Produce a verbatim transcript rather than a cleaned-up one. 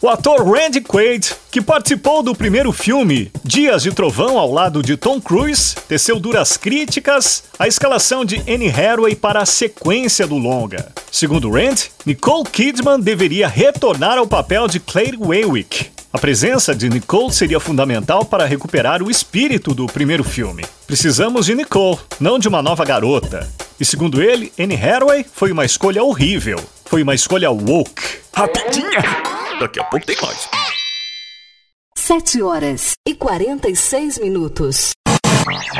O ator Randy Quaid, que participou do primeiro filme Dias de Trovão ao lado de Tom Cruise, teceu duras críticas à escalação de Anne Hathaway para a sequência do longa. Segundo Randy, Nicole Kidman deveria retornar ao papel de Claire Warwick. A presença de Nicole seria fundamental para recuperar o espírito do primeiro filme. Precisamos de Nicole, não de uma nova garota. E segundo ele, Anne Hathaway foi uma escolha horrível. Foi uma escolha woke. Rapidinha! Daqui a pouco tem mais. Sete horas e quarenta e seis minutos.